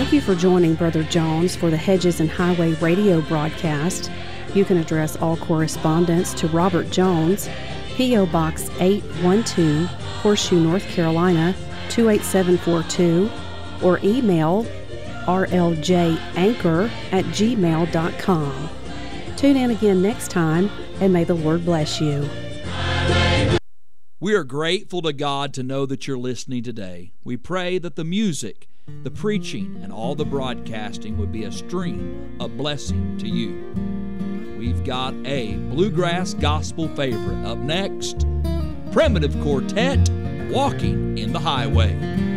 Thank you for joining Brother Jones for the Hedges and Highway radio broadcast. You can address all correspondence to Robert Jones, P.O. Box 812, Horseshoe, North Carolina, 28742, or email rljanchor@gmail.com. Tune in again next time, and may the Lord bless you. We are grateful to God to know that you're listening today. We pray that the music, the preaching, and all the broadcasting would be a stream of blessing to you. We've got a bluegrass gospel favorite. Up next, Primitive Quartet, Walking in the Highway.